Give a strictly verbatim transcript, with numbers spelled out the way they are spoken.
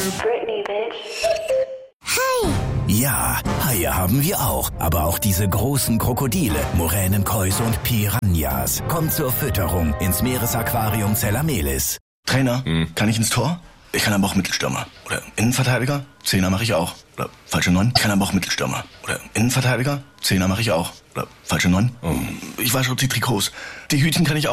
Britney, bitch. Ja, Haie haben wir auch. Aber auch diese großen Krokodile, Muränen, Kois und Piranhas. Kommt zur Fütterung ins Meeresaquarium Zellamelis. Trainer, hm. kann ich ins Tor? Ich kann aber auch Mittelstürmer. Oder Innenverteidiger? Zehner mache ich auch. Oder falsche Neun? Ich kann aber auch Mittelstürmer. Oder Innenverteidiger? Zehner mache ich auch. Oder falsche Neun? Oh. Ich wasche auch die Trikots. Die Hütchen kann ich auch.